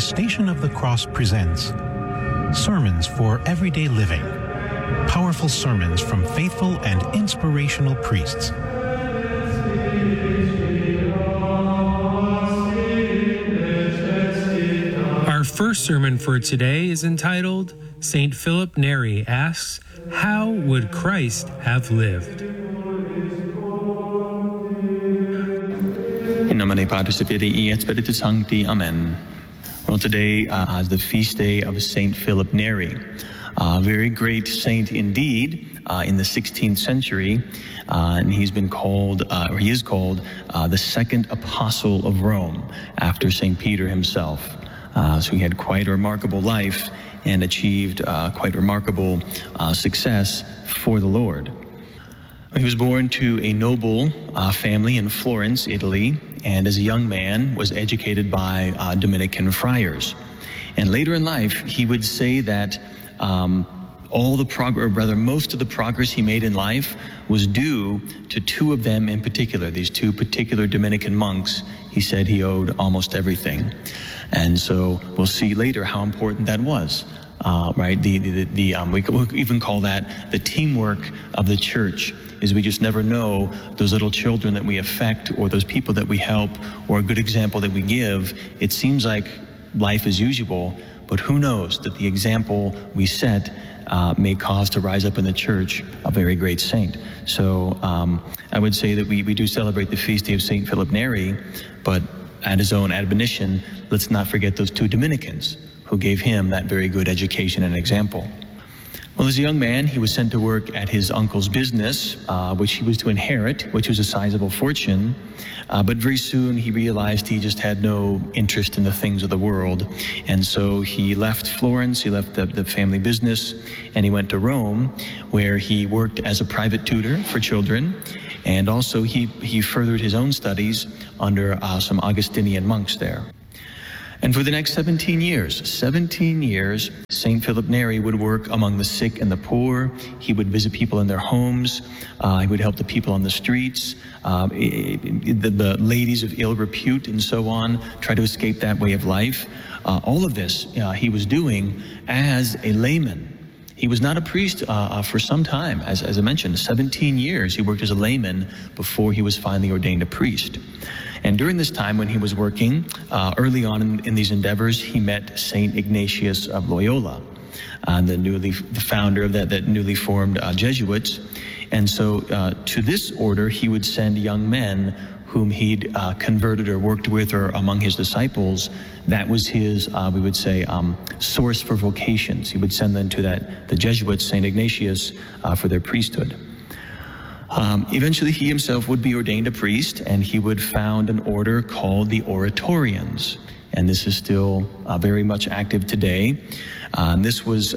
Station of the Cross presents Sermons for Everyday Living. Powerful sermons from faithful and inspirational priests. Our first sermon for today is entitled, St. Philip Neri asks, How would Christ have lived? In nomine Patris et Filii et Spiritus Sancti. Amen. Well, today is the feast day of St. Philip Neri, a very great saint indeed in the 16th century, and he is called the second apostle of Rome after St. Peter himself. So he had quite a remarkable life and achieved quite remarkable success for the Lord. He was born to a noble family in Florence, Italy, and as a young man was educated by Dominican friars. And later in life, he would say that most of the progress he made in life was due to two of them in particular. These two particular Dominican monks, he said he owed almost everything. And so we'll see later how important that was. Right? We could even call that the teamwork of the church. Is we just never know those little children that we affect or those people that we help or a good example that we give. It seems like life as usual, but who knows that the example we set may cause to rise up in the church a very great saint. So I would say that we do celebrate the feast day of St. Philip Neri, but at his own admonition, let's not forget those two Dominicans who gave him that very good education and example. Well, as a young man, he was sent to work at his uncle's business, which he was to inherit, which was a sizable fortune. But very soon he realized he just had no interest in the things of the world. And so he left Florence, he left the family business, and he went to Rome, where he worked as a private tutor for children. And also he furthered his own studies under some Augustinian monks there. And for the next 17 years, St. Philip Neri would work among the sick and the poor. He would visit people in their homes. He would help the people on the streets, the ladies of ill repute and so on, try to escape that way of life. All of this he was doing as a layman. He was not a priest for some time. As I mentioned, 17 years he worked as a layman before he was finally ordained a priest. And during this time when he was working, early on in these endeavors, he met St. Ignatius of Loyola, the founder of that newly formed Jesuits. And so to this order, he would send young men whom he'd converted or worked with or among his disciples. That was his, we would say, source for vocations. He would send them to the Jesuits, St. Ignatius, for their priesthood. Eventually, he himself would be ordained a priest, and he would found an order called the Oratorians. And this is still very much active today. This was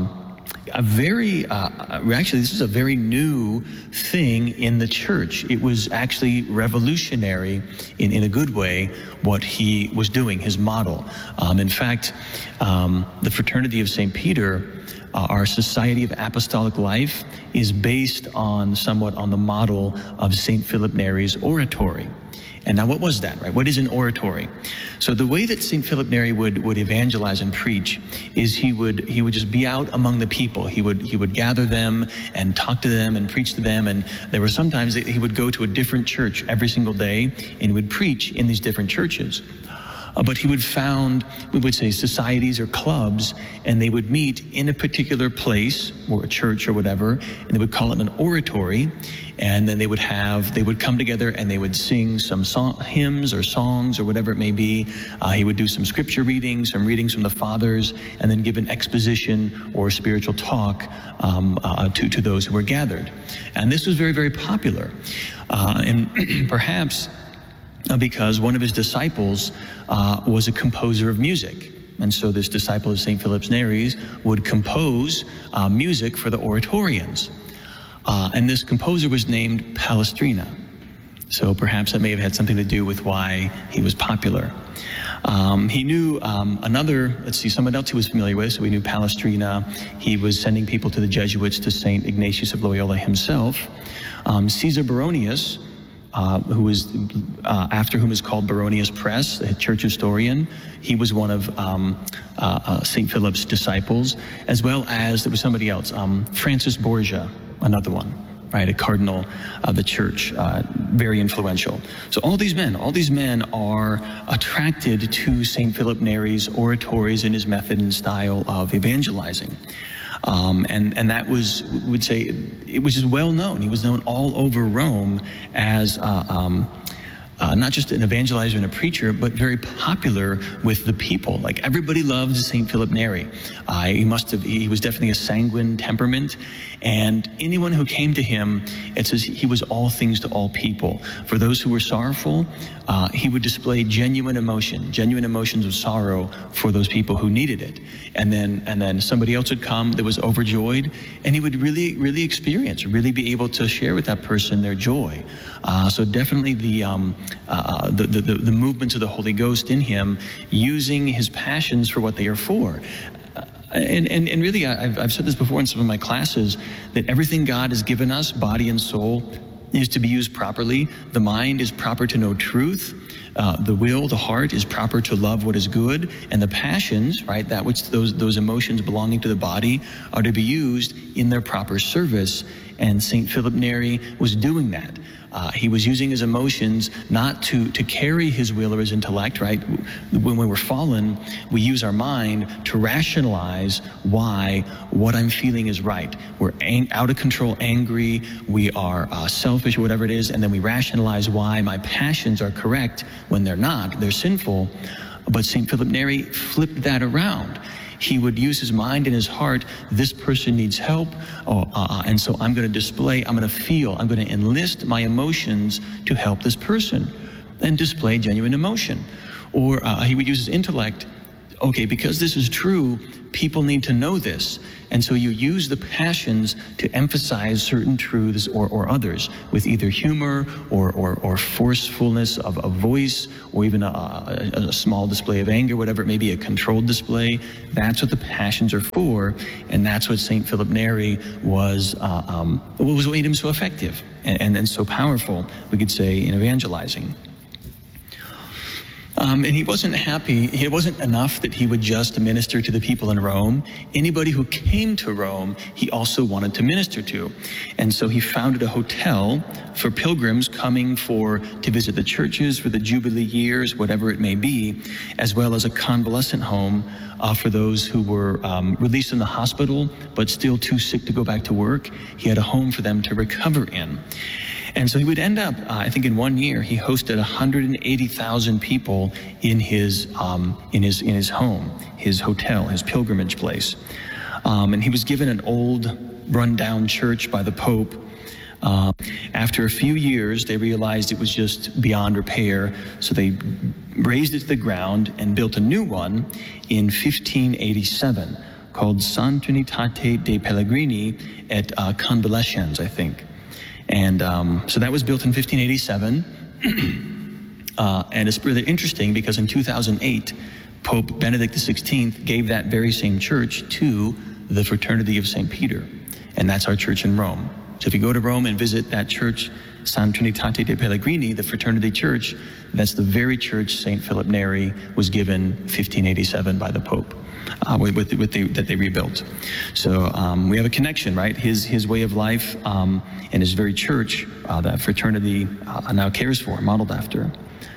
this is a very new thing in the church. It was actually revolutionary in a good way, what he was doing, his model. In fact, the Fraternity of St. Peter, our Society of Apostolic Life, is based somewhat on the model of St. Philip Neri's oratory. And now what was that, right? What is an oratory? So the way that St. Philip Neri would evangelize and preach is he would just be out among the people. He would gather them and talk to them and preach to them. And there were sometimes that he would go to a different church every single day and he would preach in these different churches. But he would found, we would say, societies or clubs, and they would meet in a particular place or a church or whatever, and they would call it an oratory. And then they would come together and they would sing some hymns or songs or whatever it may be. He would do some scripture readings, some readings from the fathers, and then give an exposition or a spiritual talk to those who were gathered. And this was very, very popular. And perhaps because one of his disciples was a composer of music. And so this disciple of St. Philip Neri would compose music for the Oratorians. And this composer was named Palestrina. So perhaps that may have had something to do with why he was popular. He knew someone else he was familiar with. So he knew Palestrina. He was sending people to the Jesuits, to St. Ignatius of Loyola himself. Caesar Baronius who was after whom is called Baronius Press, a church historian. He was one of St. Philip's disciples, as well as there was somebody else, Francis Borgia, another one, right, a cardinal of the church, very influential. So all these men are attracted to St. Philip Neri's oratories and his method and style of evangelizing. And that was, would say, it was just well known. He was known all over Rome as not just an evangelizer and a preacher, but very popular with the people. Like, everybody loved St. Philip Neri. He was definitely a sanguine temperament, and anyone who came to him, it says he was all things to all people. For those who were sorrowful, he would display genuine emotions of sorrow for those people who needed it. And then somebody else would come that was overjoyed, and he would really be able to share with that person their joy. So definitely the movements of the Holy Ghost in him, using his passions for what they are for. And really, I've said this before in some of my classes, that everything God has given us, body and soul, is to be used properly. The mind is proper to know truth. The will, the heart, is proper to love what is good, and the passions, right, that which those emotions belonging to the body, are to be used in their proper service. And St. Philip Neri was doing that. He was using his emotions not to carry his will or his intellect, right? When we're fallen, we use our mind to rationalize why what I'm feeling is right. We're out of control, angry, we are selfish, or whatever it is, and then we rationalize why my passions are correct when they're not, they're sinful. But St. Philip Neri flipped that around. He would use his mind and his heart. This person needs help, and so I'm going to enlist my emotions to help this person, and display genuine emotion. Or he would use his intellect. Okay, because this is true, people need to know this. And so you use the passions to emphasize certain truths or others with either humor or forcefulness of voice, or even a small display of anger, whatever it may be, a controlled display. That's what the passions are for, and that's what St. Philip Neri what made him so effective and so powerful, we could say, in evangelizing. And he wasn't happy. It wasn't enough that he would just minister to the people in Rome. Anybody who came to Rome, he also wanted to minister to. And so he founded a hotel for pilgrims coming to visit the churches for the Jubilee years, whatever it may be, as well as a convalescent home for those who were released from the hospital but still too sick to go back to work. He had a home for them to recover in. And so he would end up, I think in 1 year, he hosted 180,000 people in his home, his hotel, his pilgrimage place. And he was given an old, run-down church by the Pope. After a few years, they realized it was just beyond repair, so they razed it to the ground and built a new one in 1587 called San Trinitate dei Pellegrini et Convalescens, I think. And so that was built in 1587, and it's really interesting because in 2008, Pope Benedict XVI gave that very same church to the Fraternity of St. Peter, and that's our church in Rome. So if you go to Rome and visit that church, San Trinitate dei Pellegrini, the Fraternity Church, that's the very church St. Philip Neri was given 1587 by the Pope. That they rebuilt. So we have a connection, right? His way of life and his very church, that fraternity now cares for, modeled after.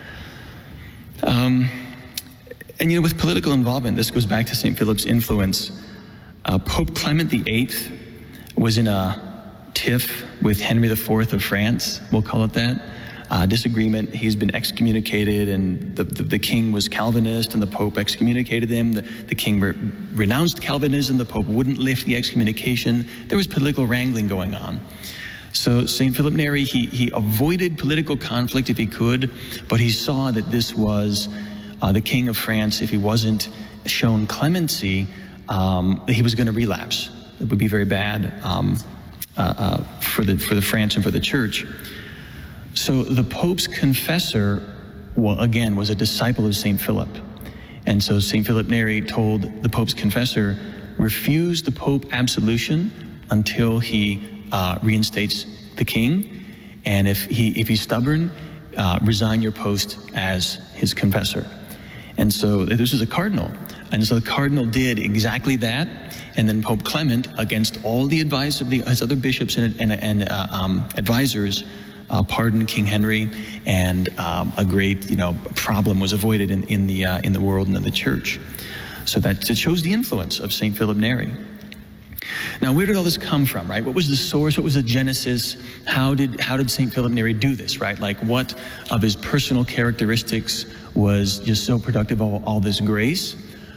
And with political involvement, this goes back to St. Philip's influence. Pope Clement VIII was in a tiff with Henry IV of France, we'll call it that. Disagreement. He's been excommunicated, and the king was Calvinist, and the Pope excommunicated him. The king renounced Calvinism. The Pope wouldn't lift the excommunication. There was political wrangling going on. So St. Philip Neri, he avoided political conflict if he could, but he saw that this was the king of France. If he wasn't shown clemency, he was going to relapse. It would be very bad for the France and for the church. So the Pope's confessor, was a disciple of St. Philip. And so St. Philip Neri told the Pope's confessor, refuse the Pope absolution until he reinstates the king, And if he's stubborn, resign your post as his confessor. And so this was a cardinal. And so the cardinal did exactly that. And then Pope Clement, against all the advice of his other bishops and advisors, pardoned King Henry, and a great problem was avoided in the world and in the church. So that it shows the influence of St. Philip Neri. Now, where did all this come from, right? What was the source? What was the genesis? How did St. Philip Neri do this, right? Like, what of his personal characteristics was just so productive of all this grace?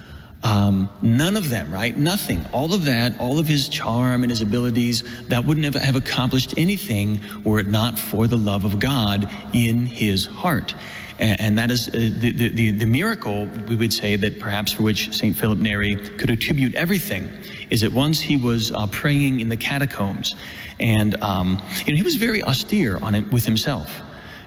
None of them, right? Nothing. All of that, all of his charm and his abilities, that wouldn't have accomplished anything were it not for the love of God in his heart. And that is the miracle, we would say, that perhaps for which St. Philip Neri could attribute everything, is that once he was praying in the catacombs, and he was very austere with himself.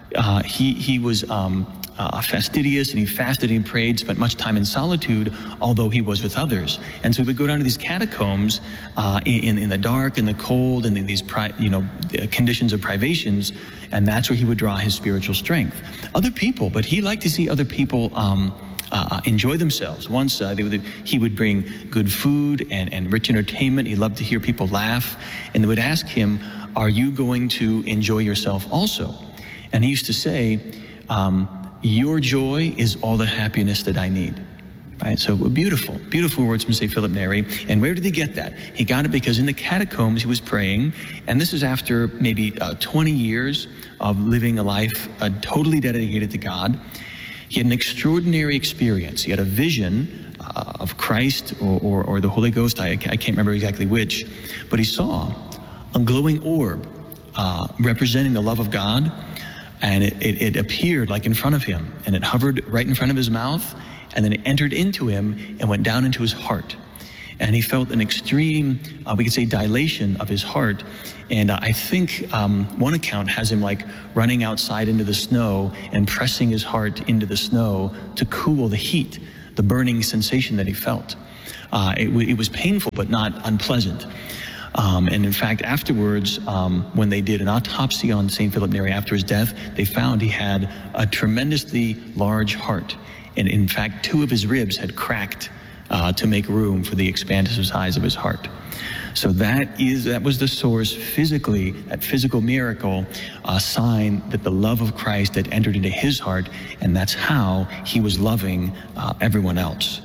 He was fastidious, and he fasted and he prayed, spent much time in solitude, although he was with others. And so he would go down to these catacombs in the dark and the cold and in these conditions of privations, and that's where he would draw his spiritual strength. Other people, but he liked to see other people enjoy themselves. Once he would bring good food and rich entertainment. He loved to hear people laugh, and they would ask him, "Are you going to enjoy yourself also?" And he used to say, "Your joy is all the happiness that I need." Right? So beautiful, beautiful words from St. Philip Neri. And where did he get that? He got it because in the catacombs he was praying, and this is after maybe 20 years of living a life totally dedicated to God. He had an extraordinary experience. He had a vision of Christ or the Holy Ghost. I can't remember exactly which, but he saw a glowing orb representing the love of God. And it appeared like in front of him, and it hovered right in front of his mouth, and then it entered into him and went down into his heart. And he felt an extreme, we could say, dilation of his heart. And I think one account has him like running outside into the snow and pressing his heart into the snow to cool the heat, the burning sensation that he felt. It was painful, but not unpleasant. And in fact, afterwards, when they did an autopsy on St. Philip Neri after his death, they found he had a tremendously large heart. And in fact, 2 of his ribs had cracked to make room for the expansive size of his heart. So that was the source physically, that physical miracle, a sign that the love of Christ had entered into his heart, and that's how he was loving everyone else.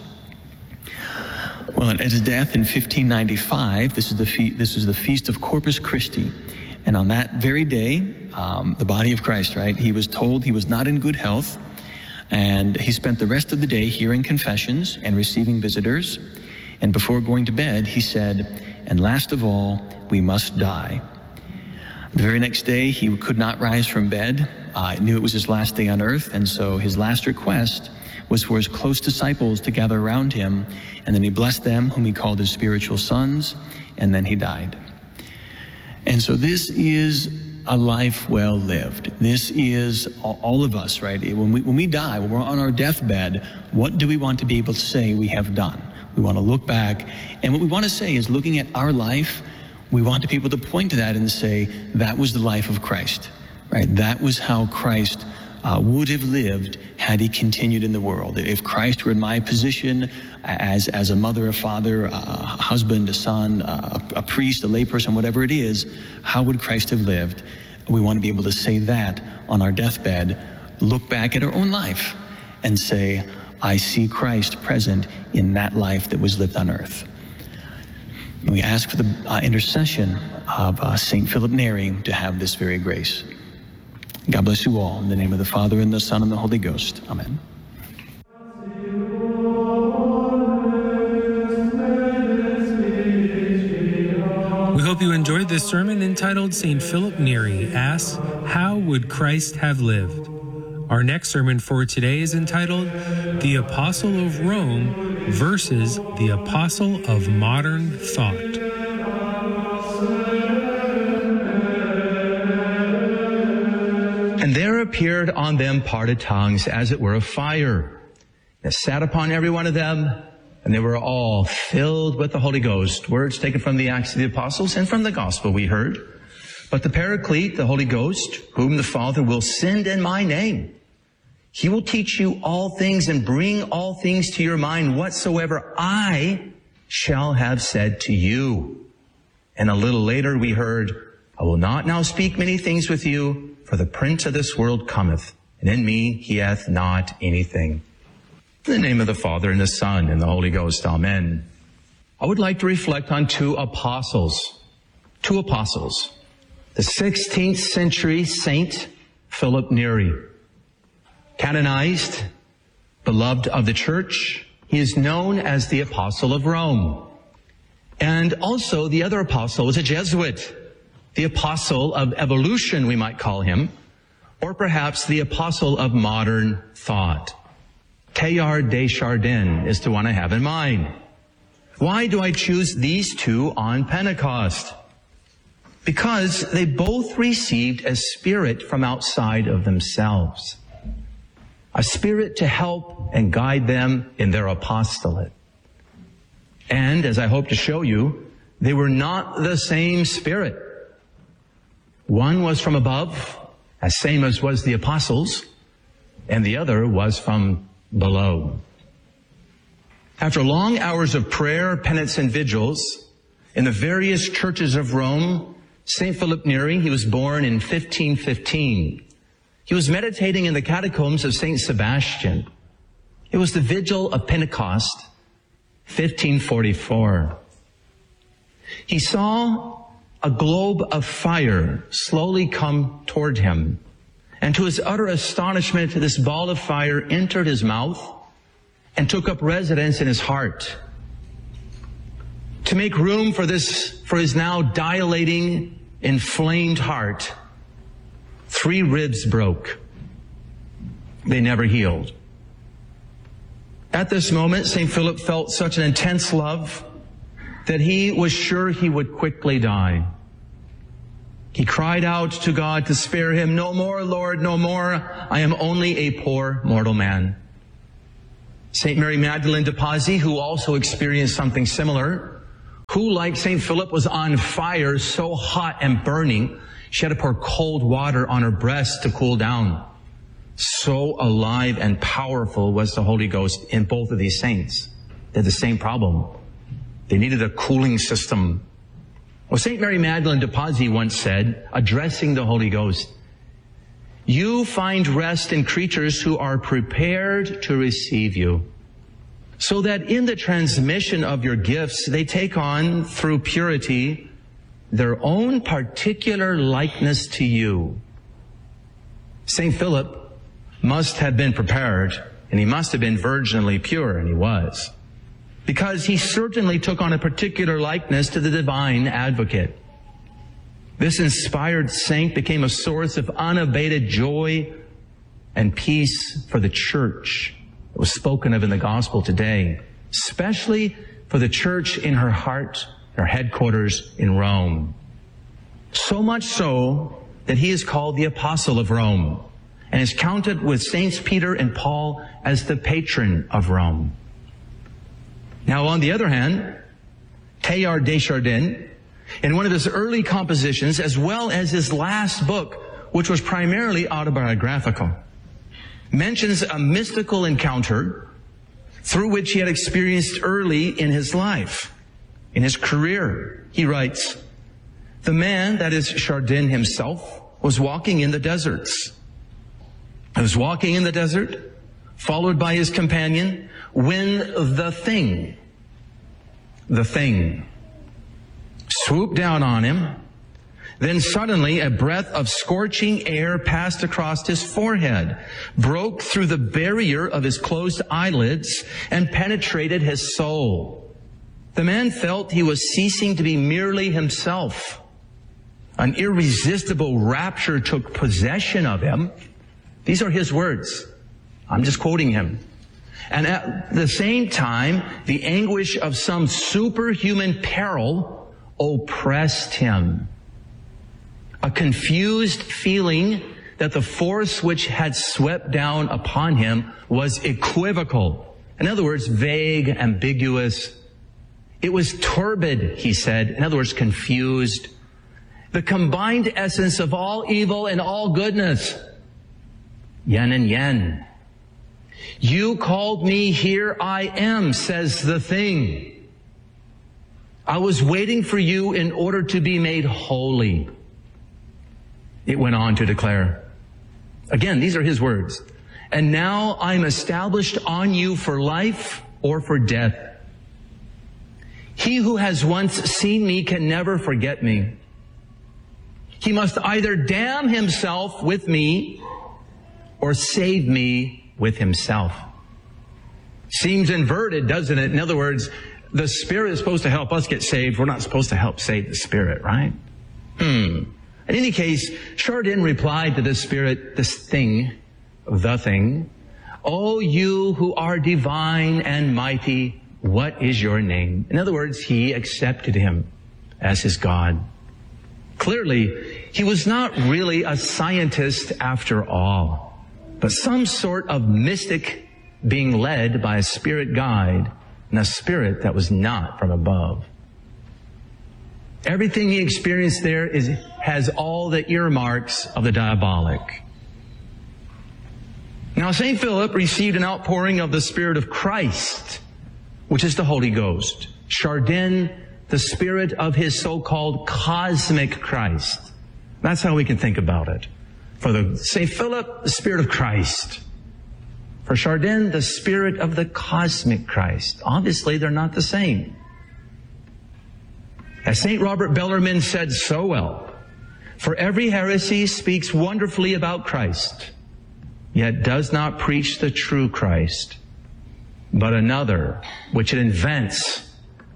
Well, at his death in 1595, this is the feast of Corpus Christi. And on that very day, the body of Christ, right, he was told he was not in good health. And he spent the rest of the day hearing confessions and receiving visitors. And before going to bed, he said, "And last of all, we must die." The very next day, he could not rise from bed. He knew it was his last day on earth. And so his last request was for his close disciples to gather around him, and then he blessed them, whom he called his spiritual sons, and then he died. And so this is a life well lived. This is all of us, right? When we die, when we're on our deathbed, what do we want to be able to say we have done? We want to look back, and what we want to say is, looking at our life, we want to be able to point to that and say, that was the life of Christ, right? That was how Christ would have lived had he continued in the world. If Christ were in my position as a mother, a father, a husband, a son, a priest, a layperson, whatever it is, how would Christ have lived? We want to be able to say that on our deathbed, look back at our own life and say, I see Christ present in that life that was lived on earth. And we ask for the intercession of St. Philip Neri to have this very grace. God bless you all. In the name of the Father, and the Son, and the Holy Ghost. Amen. We hope you enjoyed this sermon entitled St. Philip Neri Asks, How Would Christ Have Lived? Our next sermon for today is entitled The Apostle of Rome versus the Apostle of Modern Thought. And there appeared on them parted tongues, as it were of fire. It sat upon every one of them, and they were all filled with the Holy Ghost. Words taken from the Acts of the Apostles and from the Gospel we heard. But the Paraclete, the Holy Ghost, whom the Father will send in my name, he will teach you all things and bring all things to your mind whatsoever I shall have said to you. And a little later we heard, I will not now speak many things with you, for the prince of this world cometh, and in me he hath not anything. In the name of the Father, and the Son, and the Holy Ghost, amen. I would like to reflect on two apostles. The 16th century Saint Philip Neri, canonized, beloved of the church. He is known as the Apostle of Rome. And also the other apostle was a Jesuit, the Apostle of Evolution, we might call him, or perhaps the Apostle of Modern Thought. Teilhard de Chardin is the one I have in mind. Why do I choose these two on Pentecost? Because they both received a spirit from outside of themselves. A spirit to help and guide them in their apostolate. And, as I hope to show you, they were not the same spirit. One was from above, as same as was the apostles, and the other was from below. After long hours of prayer, penance, and vigils in the various churches of Rome, St. Philip Neri, he was born in 1515. He was meditating in the catacombs of St. Sebastian. It was the vigil of Pentecost, 1544. He saw a globe of fire slowly come toward him. And to his utter astonishment, this ball of fire entered his mouth and took up residence in his heart. To make room for his now dilating, inflamed heart, 3 ribs broke. They never healed. At this moment, St. Philip felt such an intense love that he was sure he would quickly die. He cried out to God to spare him. No more, Lord, no more. I am only a poor mortal man. St. Mary Magdalene de Pazzi, who also experienced something similar, who, like St. Philip, was on fire, so hot and burning, she had to pour cold water on her breast to cool down. So alive and powerful was the Holy Ghost in both of these saints. They had the same problem. They needed a cooling system. Well, St. Mary Magdalene de Pazzi once said, addressing the Holy Ghost, you find rest in creatures who are prepared to receive you, so that in the transmission of your gifts, they take on, through purity, their own particular likeness to you. St. Philip must have been prepared, and he must have been virginally pure, and he was, because he certainly took on a particular likeness to the divine advocate. This inspired saint became a source of unabated joy and peace for the church. It was spoken of in the gospel today, especially for the church in her heart, her headquarters in Rome. So much so that he is called the Apostle of Rome and is counted with Saints Peter and Paul as the patron of Rome. Now, on the other hand, Teilhard de Chardin, in one of his early compositions, as well as his last book, which was primarily autobiographical, mentions a mystical encounter through which he had experienced early in his life, in his career. He writes, the man, that is Chardin himself, was walking in the deserts. He was walking in the desert, followed by his companion, when the thing swooped down on him. Then suddenly a breath of scorching air passed across his forehead, broke through the barrier of his closed eyelids, and penetrated his soul. The man felt he was ceasing to be merely himself. An irresistible rapture took possession of him. These are his words. I'm just quoting him. And at the same time, the anguish of some superhuman peril oppressed him. A confused feeling that the force which had swept down upon him was equivocal. In other words, vague, ambiguous. It was turbid, he said. In other words, confused. the combined essence of all evil and all goodness. Yin and yang. You called me, here I am, says the thing. I was waiting for you in order to be made holy. It went on to declare. Again, these are his words. And now I'm established on you for life or for death. He who has once seen me can never forget me. He must either damn himself with me or save me with himself. Seems inverted, doesn't it? In other words, the Spirit is supposed to help us get saved. We're not supposed to help save the Spirit, right? In any case, Chardin replied to the Spirit, this thing, the thing, "O you who are divine and mighty, what is your name?" In other words, he accepted him as his God. Clearly, he was not really a scientist after all, but some sort of mystic being led by a spirit guide and a spirit that was not from above. Everything he experienced there has all the earmarks of the diabolic. Now, St. Philip received an outpouring of the Spirit of Christ, which is the Holy Ghost. Chardin, the Spirit of his so-called cosmic Christ. That's how we can think about it. For St. Philip, the Spirit of Christ. For Chardin, the Spirit of the cosmic Christ. Obviously, they're not the same. As St. Robert Bellarmine said so well, for every heresy speaks wonderfully about Christ, yet does not preach the true Christ, but another which it invents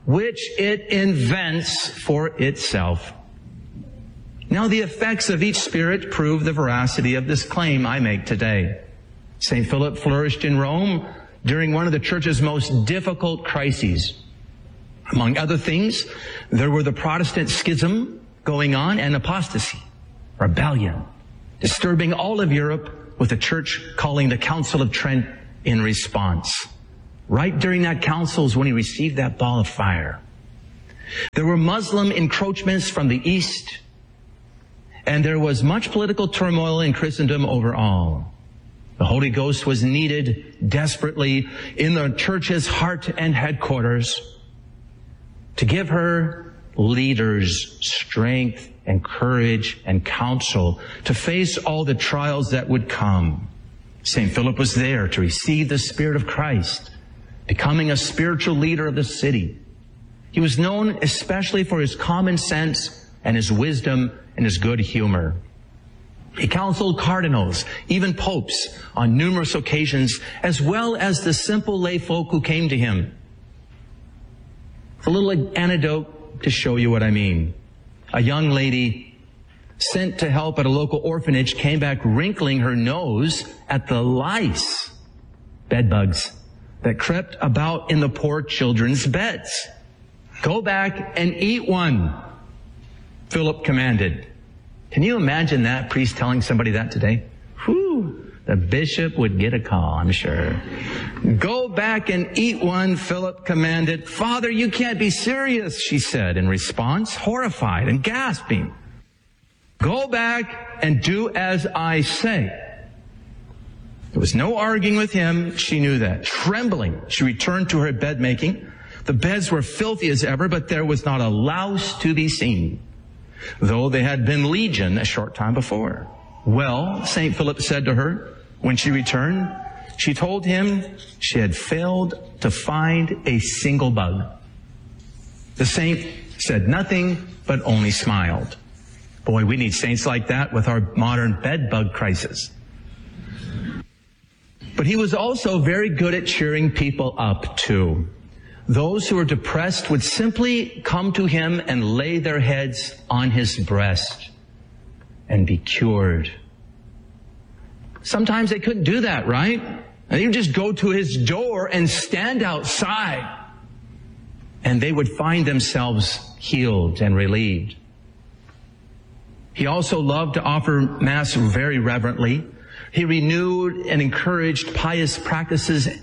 for itself. Now the effects of each spirit prove the veracity of this claim I make today. St. Philip flourished in Rome during one of the church's most difficult crises. Among other things, there were the Protestant schism going on and apostasy, rebellion, disturbing all of Europe, with the church calling the Council of Trent in response. Right during that council is when he received that ball of fire. There were Muslim encroachments from the east, and there was much political turmoil in Christendom overall. The Holy Ghost was needed desperately in the church's heart and headquarters to give her leaders strength and courage and counsel to face all the trials that would come. St. Philip was there to receive the Spirit of Christ, becoming a spiritual leader of the city. He was known especially for his common sense and his wisdom and his good humor. He counseled cardinals, even popes, on numerous occasions, as well as the simple lay folk who came to him. A little anecdote to show you what I mean. A young lady sent to help at a local orphanage came back wrinkling her nose at the lice, bedbugs, that crept about in the poor children's beds. "Go back and eat one," Philip commanded. Can you imagine that priest telling somebody that today? Whew, the bishop would get a call, I'm sure. "Go back and eat one," Philip commanded. "Father, you can't be serious," she said in response, horrified and gasping. "Go back and do as I say." There was no arguing with him. She knew that. Trembling, she returned to her bed making. The beds were filthy as ever, but there was not a louse to be seen, though they had been legion a short time before. "Well," St. Philip said to her when she returned, she told him she had failed to find a single bug. The saint said nothing, but only smiled. Boy, we need saints like that with our modern bed bug crisis. But he was also very good at cheering people up too. Those who were depressed would simply come to him and lay their heads on his breast and be cured. Sometimes they couldn't do that, right? And they'd just go to his door and stand outside, and they would find themselves healed and relieved. He also loved to offer Mass very reverently. He renewed and encouraged pious practices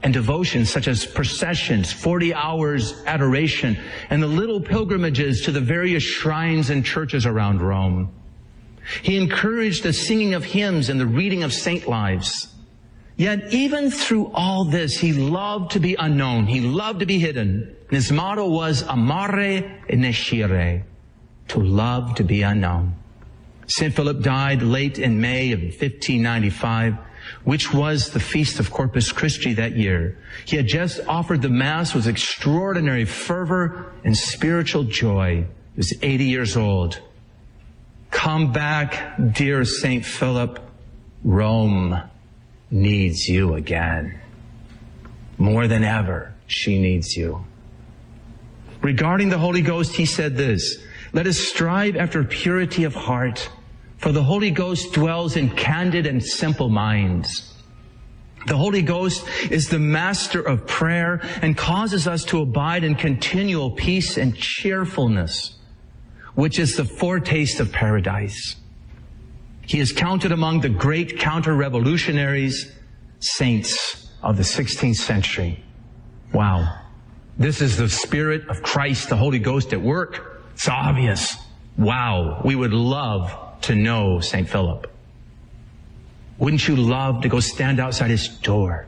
and devotions such as processions, 40 hours adoration, and the little pilgrimages to the various shrines and churches around Rome. He encouraged the singing of hymns and the reading of saint lives. Yet even through all this, he loved to be unknown. He loved to be hidden. And his motto was amare nescire, to love to be unknown. St. Philip died late in May of 1595, which was the feast of Corpus Christi that year. He had just offered the Mass with extraordinary fervor and spiritual joy. He was 80 years old. Come back, dear St. Philip. Rome needs you again. More than ever, she needs you. Regarding the Holy Ghost, he said this: let us strive after purity of heart, for the Holy Ghost dwells in candid and simple minds. The Holy Ghost is the master of prayer and causes us to abide in continual peace and cheerfulness, which is the foretaste of paradise. He is counted among the great counter-revolutionaries, saints of the 16th century. Wow. This is the Spirit of Christ, the Holy Ghost at work. It's obvious. Wow. We would love to know St. Philip. Wouldn't you love to go stand outside his door?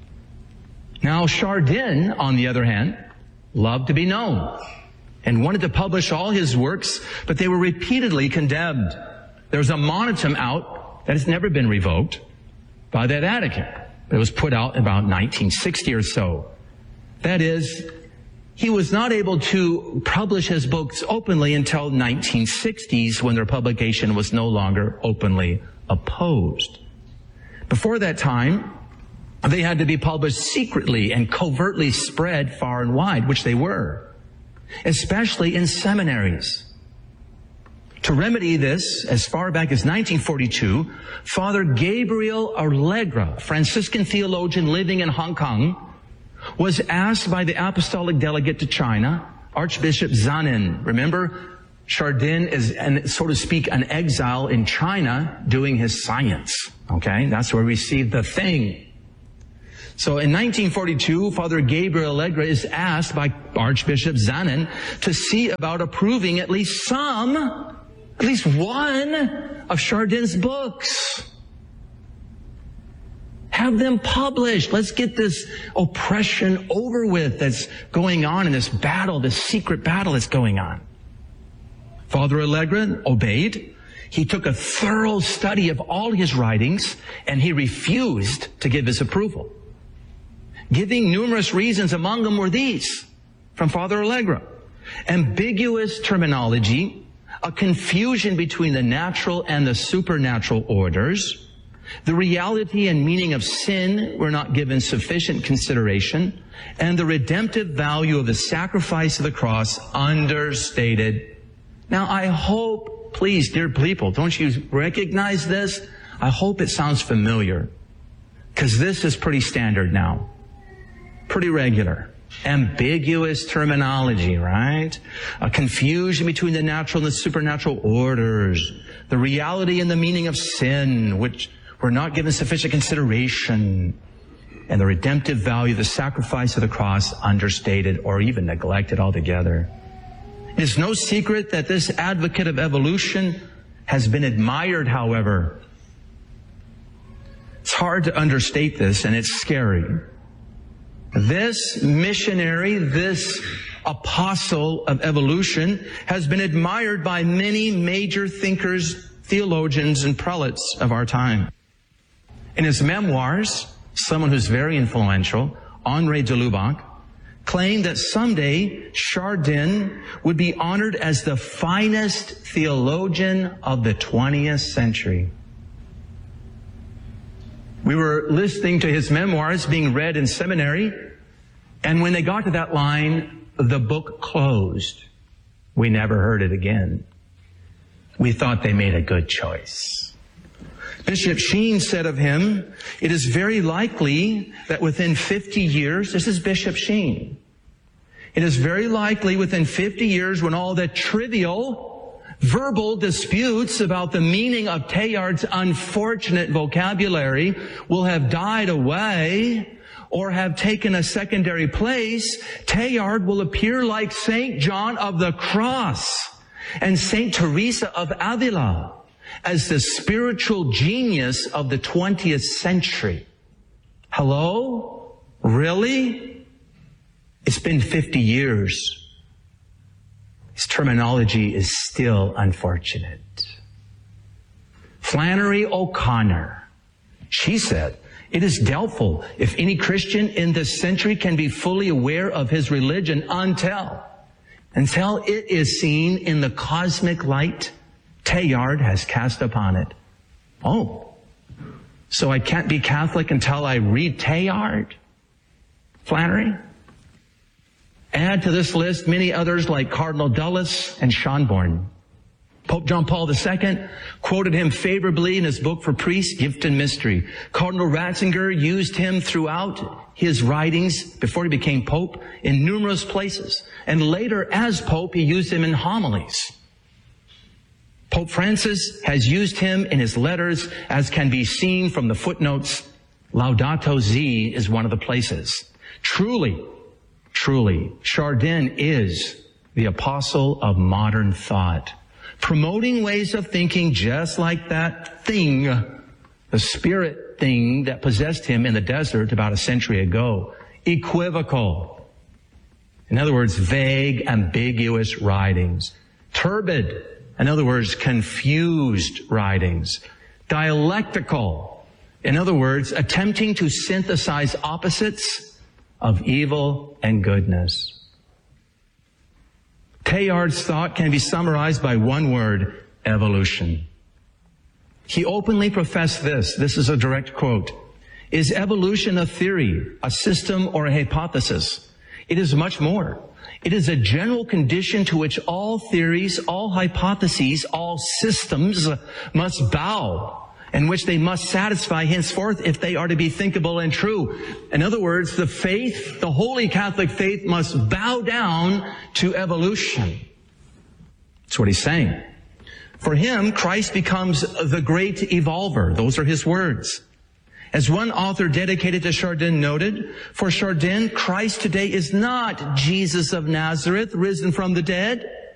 Now, Chardin, on the other hand, loved to be known and wanted to publish all his works, but they were repeatedly condemned. There's a monotum out that has never been revoked by the Vatican. It was put out about 1960 or so. That is, he was not able to publish his books openly until 1960s, when their publication was no longer openly opposed. Before that time, they had to be published secretly and covertly spread far and wide, which they were, especially in seminaries. To remedy this, as far back as 1942, Father Gabriel Allegra, Franciscan theologian living in Hong Kong, was asked by the apostolic delegate to China, Archbishop Zanin. Remember, Chardin is, so to speak, an exile in China doing his science. Okay, that's where we received the thing. So in 1942, Father Gabriel Allegra is asked by Archbishop Zanin to see about approving at least one of Chardin's books. Have them published. Let's get this oppression over with that's going on in this battle, this secret battle that's going on. Father Allegra obeyed. He took a thorough study of all his writings, and he refused to give his approval, giving numerous reasons. Among them were these from Father Allegra: ambiguous terminology, a confusion between the natural and the supernatural orders, the reality and meaning of sin were not given sufficient consideration, and the redemptive value of the sacrifice of the cross understated. Now, I hope, please, dear people, don't you recognize this? I hope it sounds familiar, because this is pretty standard now, pretty regular. Ambiguous terminology, right? A confusion between the natural and the supernatural orders, the reality and the meaning of sin, which were not given sufficient consideration, and the redemptive value of the sacrifice of the cross understated or even neglected altogether. It is no secret that this advocate of evolution has been admired, however. It's hard to understate this, and it's scary. This missionary, this apostle of evolution, has been admired by many major thinkers, theologians, and prelates of our time. In his memoirs, someone who's very influential, Henri de Lubac, claimed that someday Chardin would be honored as the finest theologian of the 20th century. We were listening to his memoirs being read in seminary, and when they got to that line, the book closed. We never heard it again. We thought they made a good choice. Bishop Sheen said of him, it is very likely that within 50 years, this is Bishop Sheen, it is very likely within 50 years, when all the trivial verbal disputes about the meaning of Teilhard's unfortunate vocabulary will have died away, or have taken a secondary place, Teilhard will appear like St. John of the Cross and St. Teresa of Avila as the spiritual genius of the 20th century. Hello? Really? It's been 50 years. His terminology is still unfortunate. Flannery O'Connor, she said, it is doubtful if any Christian in this century can be fully aware of his religion until it is seen in the cosmic light Teilhard has cast upon it. Oh, so I can't be Catholic until I read Teilhard? Flannery? Add to this list many others like Cardinal Dulles and Schönborn. Pope John Paul II quoted him favorably in his book for priests, Gift and Mystery. Cardinal Ratzinger used him throughout his writings before he became Pope in numerous places. And later, as Pope, he used him in homilies. Pope Francis has used him in his letters, as can be seen from the footnotes. Laudato Si is one of the places. Truly, Chardin is the apostle of modern thought, promoting ways of thinking just like that thing, the spirit thing that possessed him in the desert about a century ago. Equivocal. In other words, vague, ambiguous writings. Turbid. In other words, confused writings. Dialectical. In other words, attempting to synthesize opposites of evil and goodness. Teilhard's thought can be summarized by one word: evolution. He openly professed this. This is a direct quote. Is evolution a theory, a system, or a hypothesis? It is much more. It is a general condition to which all theories, all hypotheses, all systems must bow, and which they must satisfy henceforth if they are to be thinkable and true. In other words, the faith, the Holy Catholic faith, must bow down to evolution. That's what he's saying. For him, Christ becomes the great evolver. Those are his words. As one author dedicated to Chardin noted, for Chardin, Christ today is not Jesus of Nazareth, risen from the dead.